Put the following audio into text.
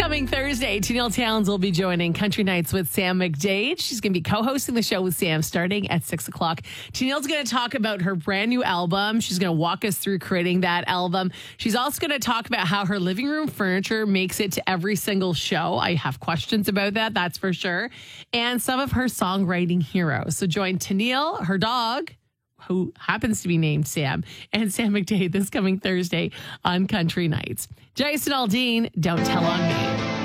coming Thursday, Tennille Towns will be joining Country Nights with Sam McDade. She's going to be co-hosting the show with Sam starting at 6 o'clock. Tennille's going to talk about her brand new album. She's going to walk us through creating that album. She's also going to talk about how her living room furniture makes it to every single show. I have questions about that, that's for sure. And some of her songwriting heroes. So join Tennille, her dog, who happens to be named Sam, and Sam McDade this coming Thursday on Country Nights. Jason Aldean, Don't Tell on Me.